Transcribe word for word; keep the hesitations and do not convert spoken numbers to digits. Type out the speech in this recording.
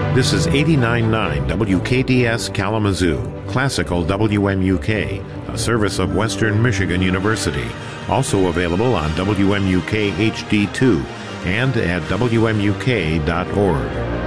This is eighty-nine point nine W K D S Kalamazoo, Classical W M U K, a service of Western Michigan University. Also available on W M U K H D two and at W M U K dot org.